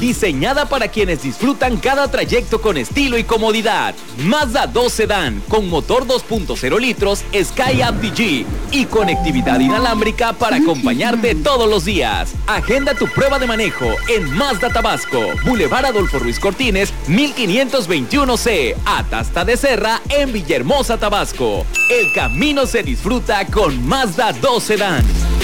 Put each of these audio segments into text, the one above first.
Diseñada para quienes disfrutan cada trayecto con estilo y comodidad. Mazda 2 Sedán con motor 2.0 litros Sky APG y conectividad inalámbrica para acompañarte todos los días. Agenda tu prueba de manejo en Mazda Tabasco, Boulevard Adolfo Ruiz Cortines, 1521C, Atasta de Serra, en Villahermosa, Tabasco. El camino se disfruta con Mazda 2 Sedán.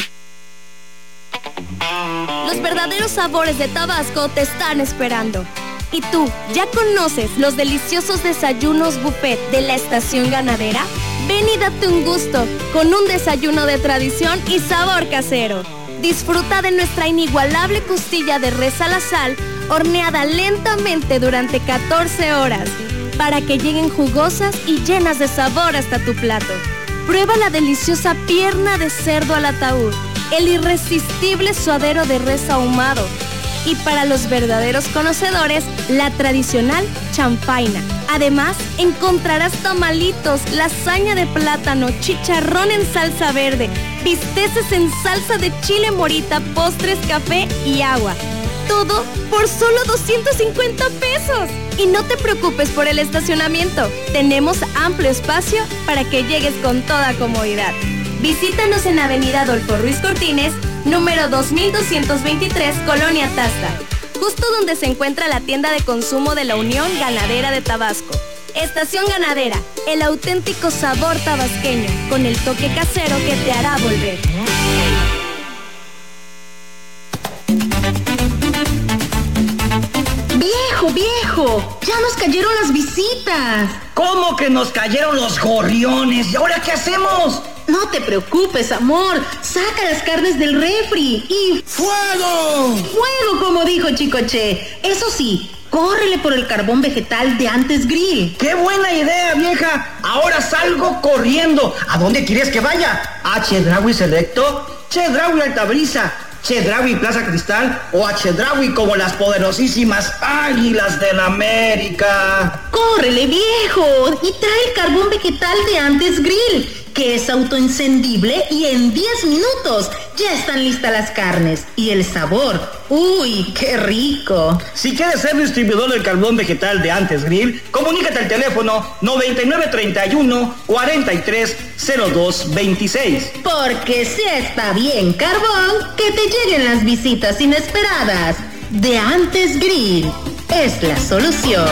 Los verdaderos sabores de Tabasco te están esperando. ¿Y tú, ya conoces los deliciosos desayunos buffet de la estación ganadera? Ven y date un gusto con un desayuno de tradición y sabor casero. Disfruta de nuestra inigualable costilla de res a la sal, horneada lentamente durante 14 horas, para que lleguen jugosas y llenas de sabor hasta tu plato. Prueba la deliciosa pierna de cerdo al ataúd, el irresistible suadero de res ahumado y para los verdaderos conocedores, la tradicional champaina. Además, encontrarás tamalitos, lasaña de plátano, chicharrón en salsa verde, bisteces en salsa de chile morita, postres, café y agua. Todo por solo 250 pesos. Y no te preocupes por el estacionamiento. Tenemos amplio espacio para que llegues con toda comodidad. Visítanos en Avenida Adolfo Ruiz Cortines, número 2223, Colonia Tasta, justo donde se encuentra la tienda de consumo de la Unión Ganadera de Tabasco. Estación Ganadera, el auténtico sabor tabasqueño, con el toque casero que te hará volver. Viejo, ya nos cayeron las visitas. ¿Cómo que nos cayeron los gorriones? ¿Y ahora qué hacemos? No te preocupes, amor. Saca las carnes del refri y... ¡Fuego! ¡Fuego, como dijo Chicoche! Eso sí, córrele por el carbón vegetal de Antes Grill. ¡Qué buena idea, vieja! Ahora salgo corriendo. ¿A dónde quieres que vaya? ¿A Chedraui Selecto? ¿Chedraui Altabrisa? ¿Chedraui Plaza Cristal? ¿O a Chedraui como las poderosísimas Águilas del América? ¡Córrele, viejo! Y trae el carbón vegetal de Antes Grill, que es autoencendible y en 10 minutos ya están listas las carnes. Y el sabor, ¡uy, qué rico! Si quieres ser distribuidor del carbón vegetal de Antes Grill, comunícate al teléfono 9931 430226. Porque si está bien carbón, que te lleguen las visitas inesperadas. De Antes Grill es la solución.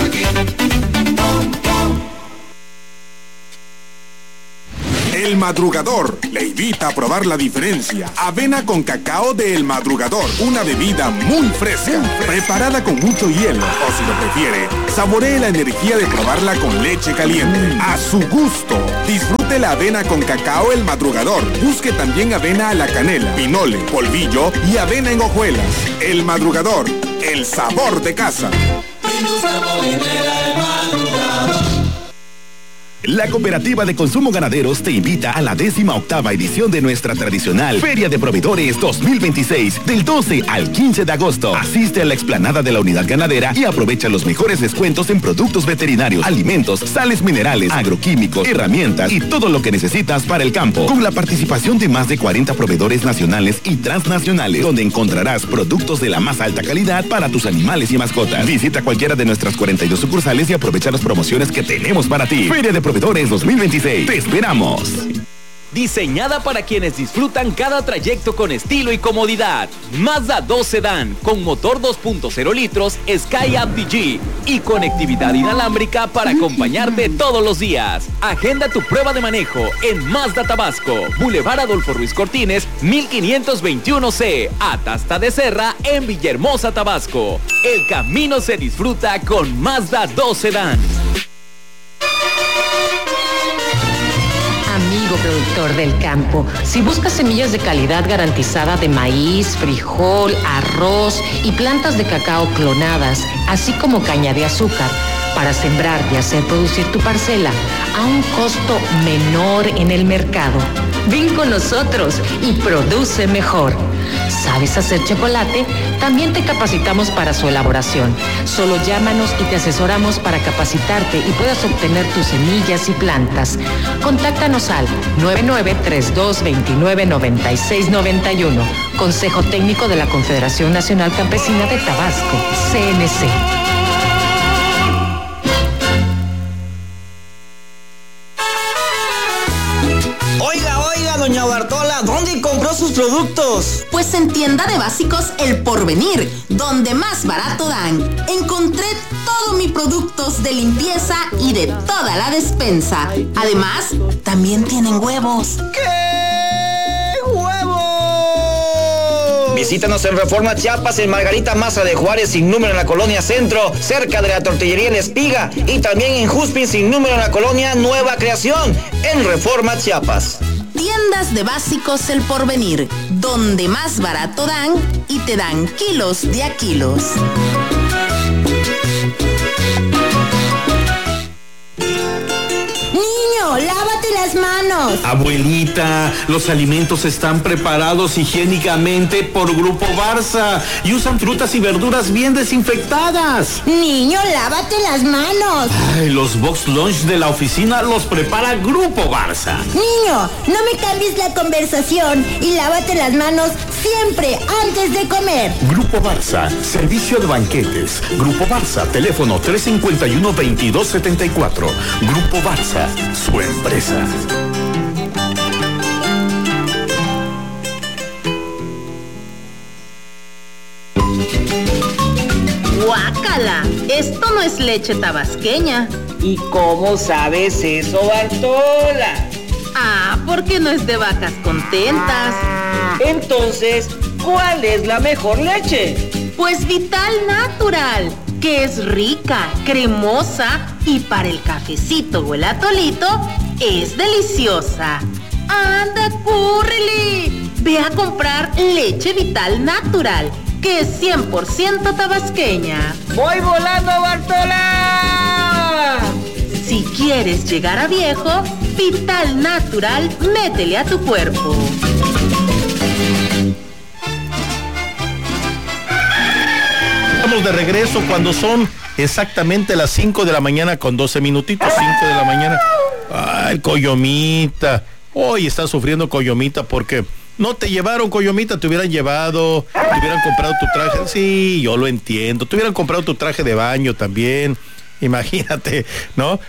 El Madrugador le invita a probar la diferencia. Avena con cacao de El Madrugador, una bebida muy fresca, preparada con mucho hielo, o si lo prefiere, saboree la energía de probarla con leche caliente. A su gusto. Disfrute la avena con cacao El Madrugador. Busque también avena a la canela, pinole, polvillo y avena en hojuelas. El Madrugador, el sabor de casa. La Cooperativa de Consumo Ganaderos te invita a la 18ª edición de nuestra tradicional Feria de Proveedores 2026, del 12 al 15 de agosto. Asiste a la explanada de la unidad ganadera y aprovecha los mejores descuentos en productos veterinarios, alimentos, sales minerales, agroquímicos, herramientas y todo lo que necesitas para el campo. Con la participación de más de 40 proveedores nacionales y transnacionales, donde encontrarás productos de la más alta calidad para tus animales y mascotas. Visita cualquiera de nuestras 42 sucursales y aprovecha las promociones que tenemos para ti. Feria de Proveedores 2026. ¡Te esperamos! Diseñada para quienes disfrutan cada trayecto con estilo y comodidad. Mazda 2 Sedán con motor 2.0 litros Sky APG y conectividad inalámbrica para acompañarte todos los días. Agenda tu prueba de manejo en Mazda Tabasco, Boulevard Adolfo Ruiz Cortines, 1521C, Atasta de Serra, en Villahermosa, Tabasco. El camino se disfruta con Mazda 2 Sedán. Amigo productor del campo, si buscas semillas de calidad garantizada de maíz, frijol, arroz y plantas de cacao clonadas, así como caña de azúcar, para sembrar y hacer producir tu parcela a un costo menor en el mercado. Ven con nosotros y produce mejor. ¿Sabes hacer chocolate? También te capacitamos para su elaboración. Solo llámanos y te asesoramos para capacitarte y puedas obtener tus semillas y plantas. Contáctanos al 9932299691. Consejo Técnico de la Confederación Nacional Campesina de Tabasco, CNC. Oiga, doña Bartola, ¿dónde compró sus productos? Pues en Tienda de Básicos El Porvenir, donde más barato dan. Encontré todos mis productos de limpieza y de toda la despensa. Además, también tienen huevos. ¿Qué huevo? Visítanos en Reforma Chiapas, en Margarita Maza de Juárez, sin número en la Colonia Centro, cerca de la Tortillería La Espiga, y también en Juspin, sin número en la Colonia Nueva Creación, en Reforma Chiapas. Tiendas de Básicos El Porvenir, donde más barato dan y te dan kilos de a kilos. Niño, lávate las manos. Abuelita, los alimentos están preparados higiénicamente por Grupo Barça y usan frutas y verduras bien desinfectadas. Niño, lávate las manos. Ay, los box lunch de la oficina los prepara Grupo Barça. Niño, no me cambies la conversación y lávate las manos siempre antes de comer. Grupo Barça, servicio de banquetes. Grupo Barça, teléfono 351-2274. Grupo Barça, su empresa. ¡Guácala! Esto no es leche tabasqueña. ¿Y cómo sabes eso, Bartola? Ah, porque no es de vacas contentas. Entonces, ¿cuál es la mejor leche? Pues Vital Natural, que es rica, cremosa y para el cafecito o el atolito es deliciosa. ¡Anda, córrele! Ve a comprar leche Vital Natural, que es 100% tabasqueña. ¡Voy volando, Bartola! Si quieres llegar a viejo, Vital Natural, métele a tu cuerpo. Estamos de regreso cuando son exactamente las 5 de la mañana con 12 minutitos, 5 de la mañana. Ay, Coyomita. Hoy está sufriendo Coyomita porque no te llevaron, Coyomita, te hubieran llevado, te hubieran comprado tu traje. Sí, yo lo entiendo. Te hubieran comprado tu traje de baño también. Imagínate, ¿no?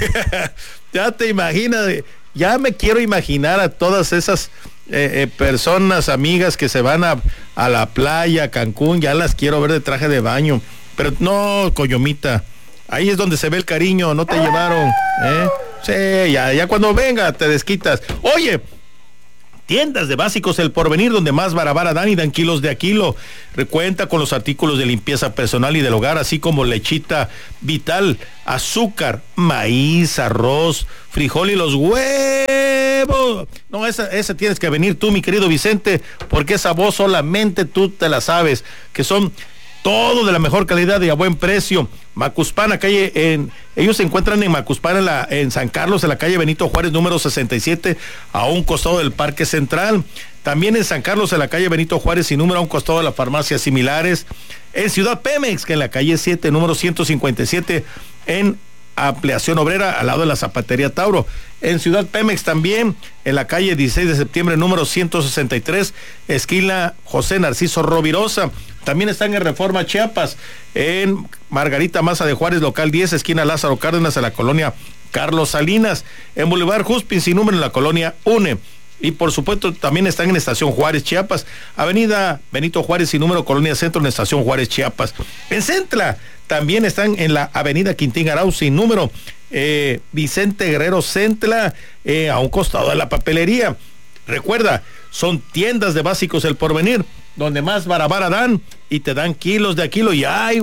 Ya te imaginas, ya me quiero imaginar a todas esas personas, amigas que se van a la playa, a Cancún, ya las quiero ver de traje de baño. Pero no, Coyomita, ahí es donde se ve el cariño, no te llevaron, ¿eh? Sí, ya cuando venga te desquitas. Oye, Tiendas de Básicos El Porvenir, donde más barabara dan y dan kilos de a kilo. Cuenta con los artículos de limpieza personal y del hogar, así como lechita Vital, azúcar, maíz, arroz, frijol y los huevos. No, esa tienes que venir tú, mi querido Vicente, porque esa voz solamente tú te la sabes, que son todo de la mejor calidad y a buen precio. Macuspana, ellos se encuentran en Macuspana, en San Carlos, en la calle Benito Juárez, número 67, a un costado del Parque Central. También en San Carlos, en la calle Benito Juárez, sin número, a un costado de las farmacias similares. En Ciudad Pemex, que en la calle 7, número 157, en Ampliación Obrera, al lado de la Zapatería Tauro. En Ciudad Pemex también, en la calle 16 de septiembre, número 163, esquina José Narciso Rovirosa. También están en Reforma Chiapas, en Margarita Maza de Juárez, local 10, esquina Lázaro Cárdenas, en la colonia Carlos Salinas. En Boulevard Juspin, sin número, en la colonia UNE. Y por supuesto también están en Estación Juárez, Chiapas, avenida Benito Juárez, sin número, colonia Centro, en Estación Juárez, Chiapas. En Centla también están en la avenida Quintín Arauz, sin número, Vicente Guerrero Centla, a un costado de la papelería. Recuerda, son Tiendas de Básicos El Porvenir, donde más barabara dan y te dan kilos de a kilo. Y ¡ay,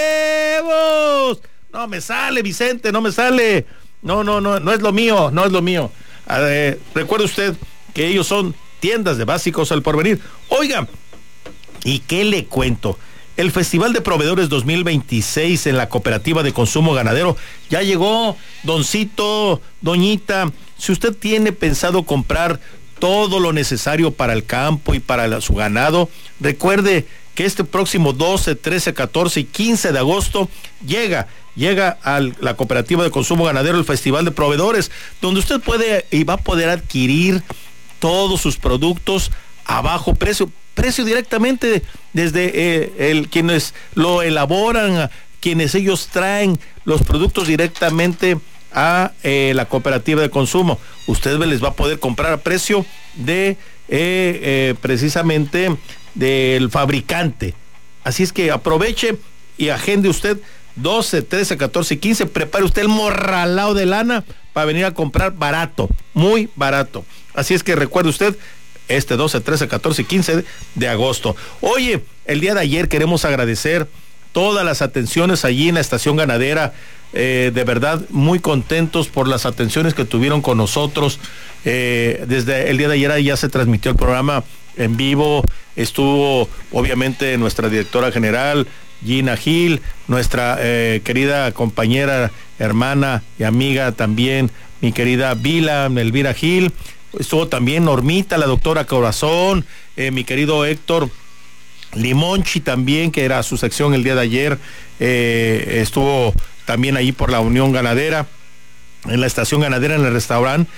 huevos! No me sale, Vicente, no me sale. No es lo mío, no es lo mío. Recuerde usted que ellos son Tiendas de Básicos El Porvenir. Oiga, ¿y qué le cuento? el Festival de Proveedores 2026 en la Cooperativa de Consumo Ganadero. Ya llegó, doncito, doñita. Si usted tiene pensado comprar todo lo necesario para el campo y para su ganado, recuerde que este próximo 12, 13, 14 y 15 de agosto llega a la Cooperativa de Consumo Ganadero el Festival de Proveedores, donde usted puede y va a poder adquirir todos sus productos a bajo precio directamente desde quienes lo elaboran, quienes ellos traen los productos directamente a la Cooperativa de Consumo. Usted les va a poder comprar a precio de precisamente del fabricante. Así es que aproveche y agende usted 12, 13, 14 y 15. Prepare usted el morralao de lana para venir a comprar barato, muy barato. Así es que recuerde usted, este 12, 13, 14 y 15 de agosto. Oye, el día de ayer queremos agradecer todas las atenciones allí en la estación ganadera. De verdad, muy contentos por las atenciones que tuvieron con nosotros. Desde el día de ayer ya se transmitió el programa en vivo. Estuvo obviamente nuestra directora general, Gina Gil, nuestra querida compañera, hermana y amiga también, mi querida Elvira Gil. Estuvo también Normita, la doctora Corazón, mi querido Héctor Limonchi también, que era su sección el día de ayer. Estuvo también ahí por la Unión Ganadera, en la estación ganadera, en el restaurante.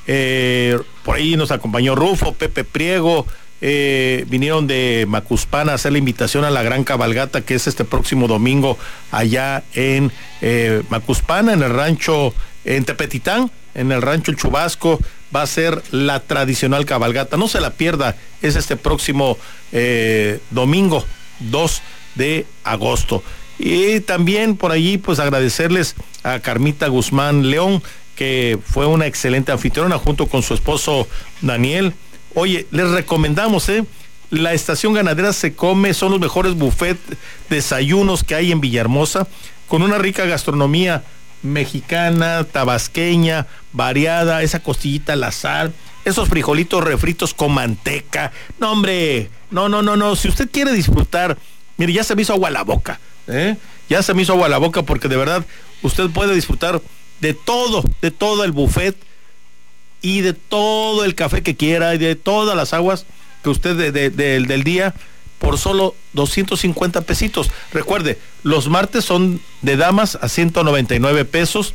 Por ahí nos acompañó Rufo, Pepe Priego. Vinieron de Macuspana a hacer la invitación a la gran cabalgata que es este próximo domingo allá en Macuspana, en el rancho, en Tepetitán, en el rancho El Chubasco. Va a ser la tradicional cabalgata, no se la pierda, es este próximo domingo 2 de agosto. Y también por allí pues agradecerles a Carmita Guzmán León, que fue una excelente anfitriona junto con su esposo Daniel. Oye, les recomendamos, la estación ganadera se come, son los mejores buffet desayunos que hay en Villahermosa, con una rica gastronomía mexicana, tabasqueña, variada, esa costillita al azar, esos frijolitos refritos con manteca. No, hombre, no, si usted quiere disfrutar, mire, ya se me hizo agua la boca, ya se me hizo agua la boca, porque de verdad usted puede disfrutar de todo el buffet y de todo el café que quiera y de todas las aguas que usted del día por solo 250 pesitos. Recuerde, los martes son de damas a 199 pesos.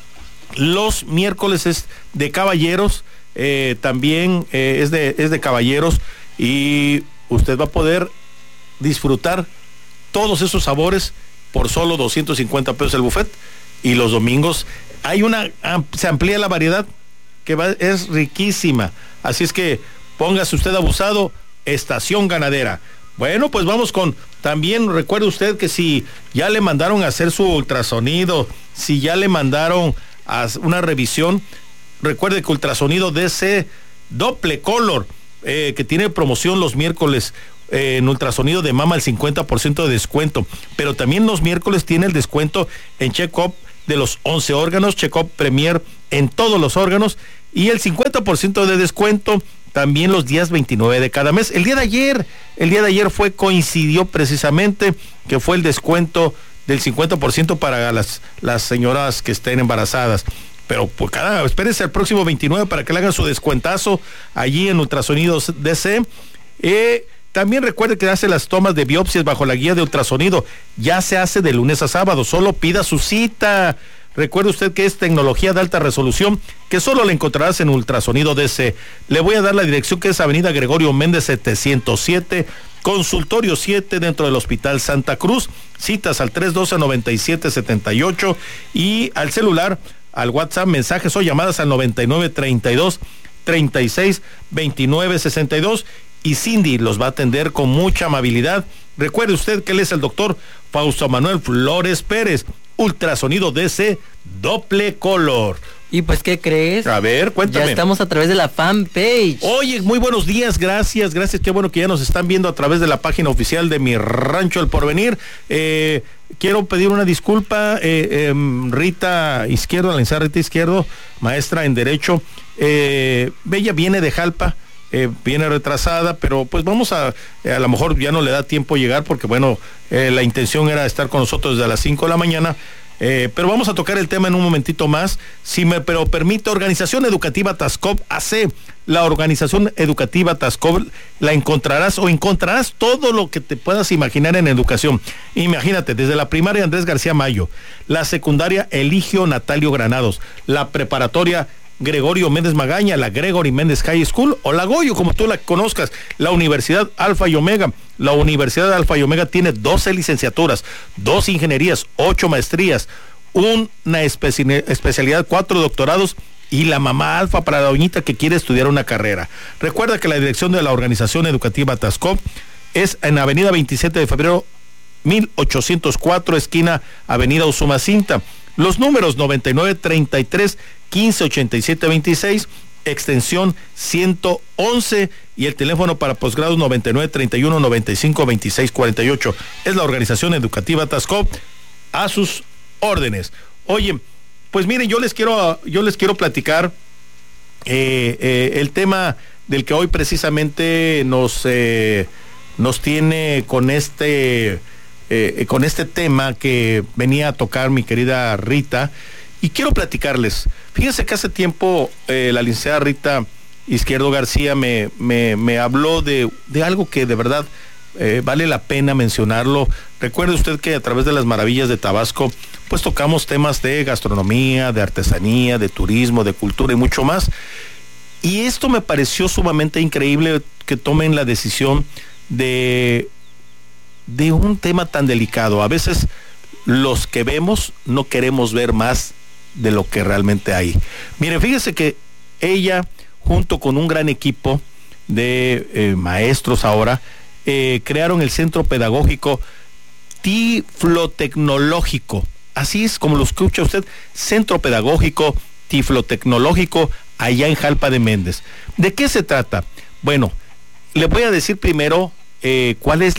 Los miércoles es de caballeros, también es de caballeros, y usted va a poder disfrutar todos esos sabores por solo 250 pesos el buffet. Y los domingos se amplía la variedad, que es riquísima. Así es que póngase usted abusado, estación ganadera. Bueno, pues vamos también recuerde usted que si ya le mandaron a hacer su ultrasonido, si ya le mandaron a una revisión, recuerde que ultrasonido DC Doble Color, que tiene promoción los miércoles, en ultrasonido de mama el 50% de descuento, pero también los miércoles tiene el descuento en check-up de los 11 órganos, check-up Premier en todos los órganos, y el 50% de descuento también los días 29 de cada mes. El día de ayer coincidió precisamente que fue el descuento del 50% para las señoras que estén embarazadas. Pero pues espérese al próximo 29 para que le hagan su descuentazo allí en ultrasonidos DC. También recuerde que hace las tomas de biopsias bajo la guía de ultrasonido. Ya se hace de lunes a sábado, solo pida su cita. Recuerde usted que es tecnología de alta resolución que solo la encontrarás en ultrasonido DC. Le voy a dar la dirección, que es Avenida Gregorio Méndez 707, Consultorio 7, dentro del Hospital Santa Cruz. Citas al 312-9778 y al celular, al WhatsApp, mensajes o llamadas al 9932-362962. Y Cindy los va a atender con mucha amabilidad. Recuerde usted que él es el doctor Fausto Manuel Flores Pérez, ultrasonido DC Doble Color. Y pues, ¿qué crees? A ver, cuéntame. Ya estamos a través de la fanpage. Oye, muy buenos días, gracias, qué bueno que ya nos están viendo a través de la página oficial de Mi Rancho El Porvenir. Quiero pedir una disculpa, Rita Izquierdo, la licenciada Rita Izquierdo, maestra en Derecho. Ella viene de Jalpa, viene retrasada, pero pues vamos a lo mejor ya no le da tiempo llegar porque bueno, la intención era estar con nosotros desde las 5 de la mañana. Pero vamos a tocar el tema en un momentito más, si me pero permite. Organización Educativa Tascop AC, la Organización Educativa Tascop, la encontrarás todo lo que te puedas imaginar en educación. Imagínate, desde la primaria Andrés García Mayo, la secundaria Eligio Natalio Granados, la preparatoria Gregorio Méndez Magaña, la Gregory Méndez High School o la Goyo, como tú la conozcas, la Universidad Alfa y Omega. La Universidad Alfa y Omega tiene 12 licenciaturas, 2 ingenierías, 8 maestrías, una especialidad, 4 doctorados y la mamá alfa para la doñita que quiere estudiar una carrera. Recuerda que la dirección de la Organización Educativa Tascop es en Avenida 27 de Febrero 1804, esquina Avenida Usumacinta. Los números 9933 1587 26, extensión 111 y el teléfono para posgrados 9931 95 26 48. Es la Organización Educativa Tascop a sus órdenes. Oye, pues miren, yo les quiero platicar el tema del que hoy precisamente nos tiene con este tema que venía a tocar mi querida Rita, y quiero platicarles. Fíjense que hace tiempo la licenciada Rita Izquierdo García me habló de algo que de verdad vale la pena mencionarlo. Recuerde usted que a través de las maravillas de Tabasco pues tocamos temas de gastronomía, de artesanía, de turismo, de cultura y mucho más, y esto me pareció sumamente increíble que tomen la decisión de un tema tan delicado. A veces los que vemos no queremos ver más de lo que realmente hay. Miren, fíjese que ella, junto con un gran equipo de maestros ahora, crearon el Centro Pedagógico Tiflotecnológico. Así es como lo escucha usted, Centro Pedagógico Tiflotecnológico, allá en Jalpa de Méndez. ¿De qué se trata? Bueno, le voy a decir primero cuál es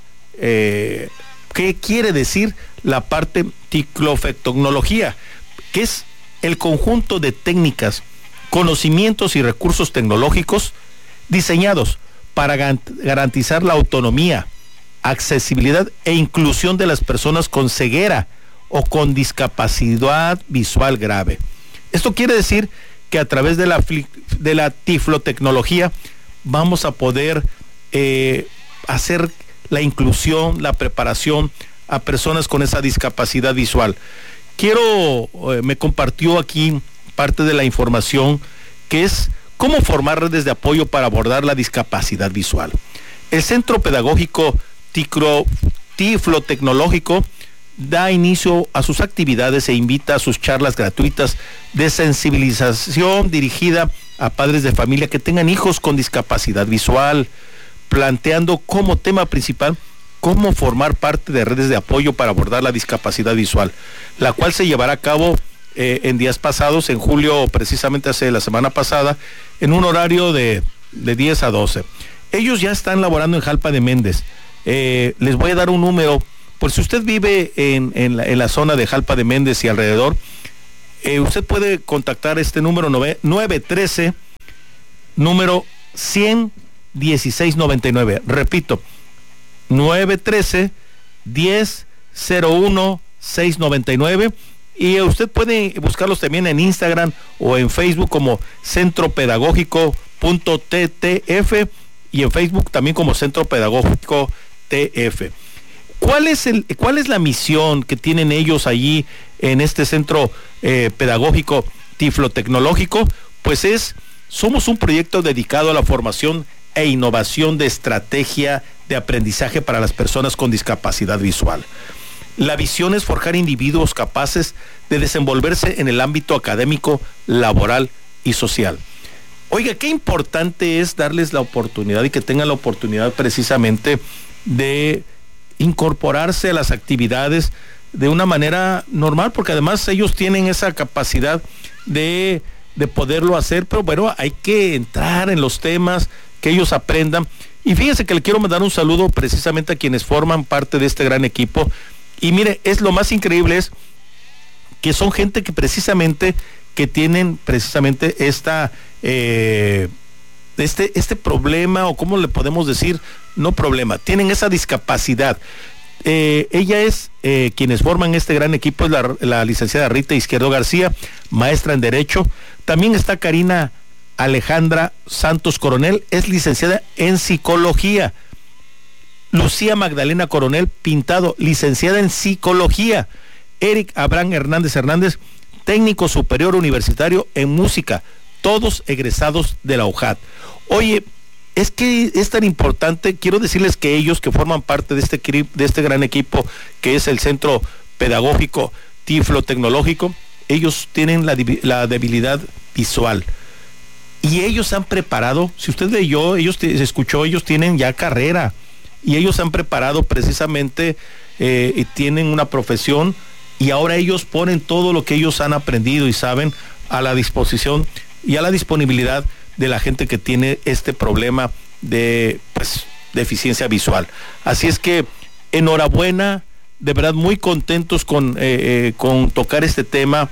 qué quiere decir la parte tiflotecnología, que es el conjunto de técnicas, conocimientos y recursos tecnológicos diseñados para garantizar la autonomía, accesibilidad e inclusión de las personas con ceguera o con discapacidad visual grave. Esto quiere decir que a través de la tiflotecnología vamos a poder hacer la inclusión, la preparación a personas con esa discapacidad visual. Me compartió aquí parte de la información, que es cómo formar redes de apoyo para abordar la discapacidad visual. El Centro Pedagógico Tiflotecnológico da inicio a sus actividades e invita a sus charlas gratuitas de sensibilización dirigida a padres de familia que tengan hijos con discapacidad visual, planteando como tema principal cómo formar parte de redes de apoyo para abordar la discapacidad visual, la cual se llevará a cabo en días pasados, en julio, precisamente hace la semana pasada, en un horario de 10 a 12. Ellos ya están laborando en Jalpa de Méndez. Les voy a dar un número, por si usted vive en la zona de Jalpa de Méndez y alrededor, usted puede contactar este número 913, número 100-1699. Repito, 913-1001-699, y usted puede buscarlos también en Instagram o en Facebook como Centro Pedagógico.ttf y en Facebook también como Centro Pedagógico TF. ¿Cuál es la misión que tienen ellos allí en este Centro Pedagógico Tiflotecnológico? Pues somos un proyecto dedicado a la formación e innovación de estrategia de aprendizaje para las personas con discapacidad visual. La visión es forjar individuos capaces de desenvolverse en el ámbito académico, laboral y social. Oiga, qué importante es darles la oportunidad y que tengan la oportunidad precisamente de incorporarse a las actividades de una manera normal, porque además ellos tienen esa capacidad de poderlo hacer, pero bueno, hay que entrar en los temas, que ellos aprendan. Y fíjense que le quiero mandar un saludo precisamente a quienes forman parte de este gran equipo. Y mire, lo más increíble es que son gente que tienen precisamente este problema, o cómo le podemos decir, no problema, tienen esa discapacidad. Ella es, quienes forman este gran equipo es la licenciada Rita Izquierdo García, maestra en Derecho. También está Karina Alejandra Santos Coronel, es licenciada en Psicología. Lucía Magdalena Coronel Pintado, licenciada en Psicología. Eric Abraham Hernández, técnico superior universitario en música, todos egresados de la UJAT. Oye, es que es tan importante, quiero decirles que ellos que forman parte de este gran equipo que es el Centro Pedagógico Tiflo Tecnológico, ellos tienen la debilidad visual. Y ellos han preparado, si usted leyó, escuchó, ellos tienen ya carrera. Y ellos han preparado precisamente, y tienen una profesión, y ahora ellos ponen todo lo que ellos han aprendido y saben a la disposición y a la disponibilidad de la gente que tiene este problema de deficiencia visual. Así es que enhorabuena, de verdad muy contentos con tocar este tema,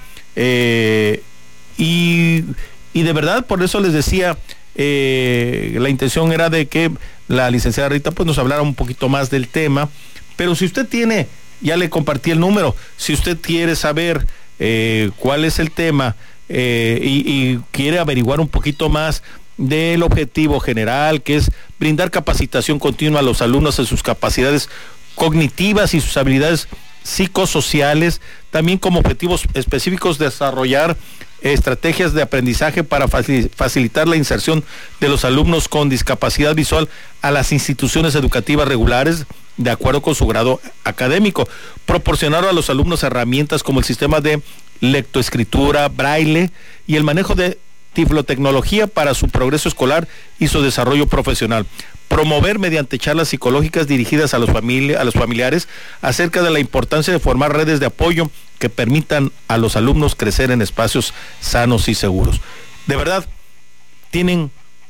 y de verdad por eso les decía, la intención era de que la licenciada Rita pues nos hablara un poquito más del tema, pero si usted tiene, ya le compartí el número, si usted quiere saber cuál es el tema, y quiere averiguar un poquito más del objetivo general, que es brindar capacitación continua a los alumnos en sus capacidades cognitivas y sus habilidades psicosociales, también como objetivos específicos desarrollar estrategias de aprendizaje para facilitar la inserción de los alumnos con discapacidad visual a las instituciones educativas regulares de acuerdo con su grado académico, proporcionar a los alumnos herramientas como el sistema de lectoescritura, braille y el manejo de tiflotecnología para su progreso escolar y su desarrollo profesional, promover mediante charlas psicológicas dirigidas a los familiares acerca de la importancia de formar redes de apoyo que permitan a los alumnos crecer en espacios sanos y seguros. De verdad, tienen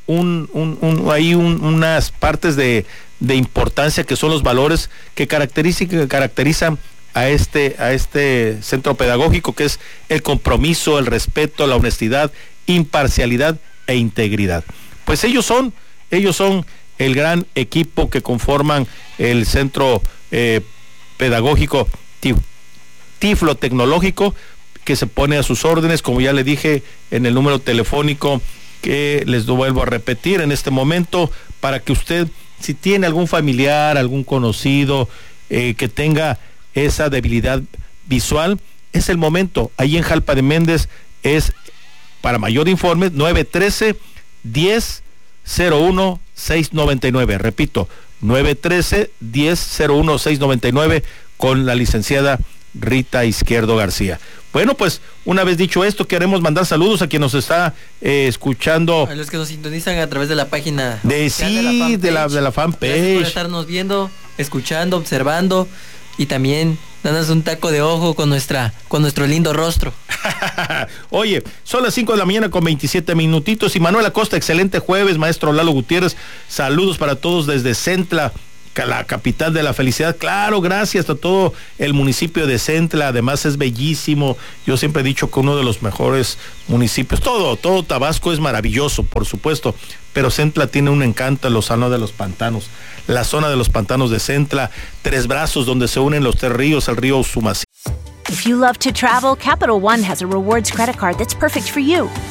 unas partes de importancia que son los valores que caracterizan a este centro pedagógico, que es el compromiso, el respeto, la honestidad, imparcialidad e integridad. Pues ellos son el gran equipo que conforman el centro pedagógico Tiflo Tecnológico, que se pone a sus órdenes, como ya le dije, en el número telefónico que les vuelvo a repetir en este momento, para que usted, si tiene algún familiar, algún conocido que tenga esa debilidad visual, es el momento. Ahí en Jalpa de Méndez es, para mayor informe, 913-1001-699. Repito, 913-1001-699 con la licenciada Rita Izquierdo García. Bueno, pues una vez dicho esto, queremos mandar saludos a quien nos está escuchando. A los que nos sintonizan a través de la página de la fanpage. Gracias por estarnos viendo, escuchando, observando y también dándonos un taco de ojo con nuestro lindo rostro. Oye, son las 5 de la mañana con 27 minutitos. Y Manuel Acosta, excelente jueves. Maestro Lalo Gutiérrez, saludos para todos desde Centla, la capital de la felicidad. Claro, gracias a todo el municipio de Centla. Además es bellísimo. Yo siempre he dicho que uno de los mejores municipios. Todo Tabasco es maravilloso, por supuesto, pero Centla tiene un encanto, la zona de los pantanos. La zona de los pantanos de Centla, Tres Brazos, donde se unen los tres ríos, el río Usumacinta. If you love to travel, Capital One has a rewards credit card that's perfect for you.